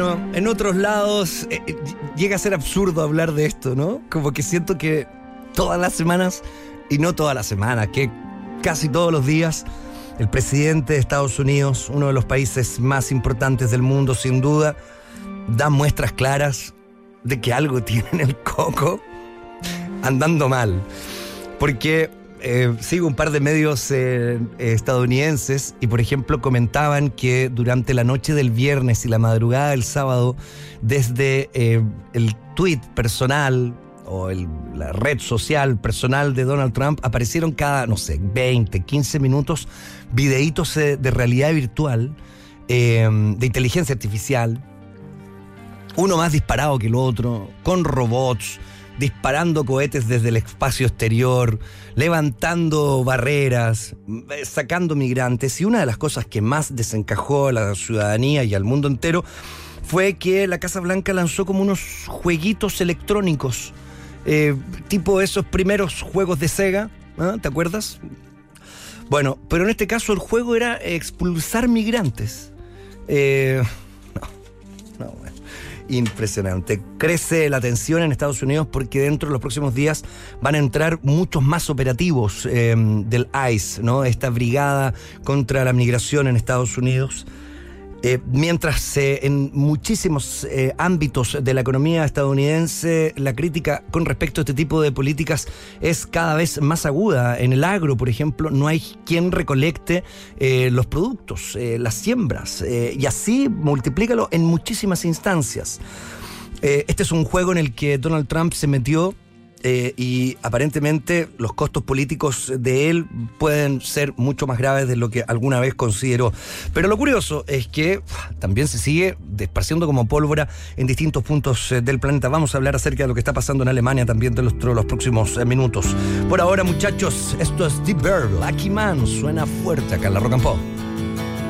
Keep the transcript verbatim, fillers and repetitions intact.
En otros lados eh, llega a ser absurdo hablar de esto, ¿no? Como que siento que todas las semanas, y no todas las semanas, que casi todos los días, el presidente de Estados Unidos, uno de los países más importantes del mundo sin duda, da muestras claras de que algo tiene en el coco andando mal. Porque eh, sigo un par de medios eh, estadounidenses y, por ejemplo, comentaban que durante la noche del viernes y la madrugada del sábado, desde eh, el tweet personal o el, la red social personal de Donald Trump, aparecieron cada, no sé, veinte, quince minutos videitos de, de realidad virtual, eh, de inteligencia artificial, uno más disparado que el otro, con robots, disparando cohetes desde el espacio exterior, levantando barreras, sacando migrantes. Y una de las cosas que más desencajó a la ciudadanía y al mundo entero fue que la Casa Blanca lanzó como unos jueguitos electrónicos, eh, tipo esos primeros juegos de Sega, ¿eh? ¿Te acuerdas? Bueno, pero en este caso el juego era expulsar migrantes. Eh, no, no, bueno. Impresionante. Crece la tensión en Estados Unidos porque dentro de los próximos días van a entrar muchos más operativos eh, del ICE, ¿no? Esta brigada contra la migración en Estados Unidos. Eh, mientras eh, en muchísimos eh, ámbitos de la economía estadounidense la crítica con respecto a este tipo de políticas es cada vez más aguda. En el agro, por ejemplo, no hay quien recolecte eh, los productos, eh, las siembras, eh, y así multiplícalo en muchísimas instancias. Eh, este es un juego en el que Donald Trump se metió Eh, y aparentemente los costos políticos de él pueden ser mucho más graves de lo que alguna vez consideró. Pero lo curioso es que uf, también se sigue desparciendo como pólvora en distintos puntos eh, del planeta. Vamos a hablar acerca de lo que está pasando en Alemania también de los, los próximos eh, minutos. Por ahora, muchachos, esto es Deep Bird, Lucky Man, suena fuerte acá en la Rock and Pop.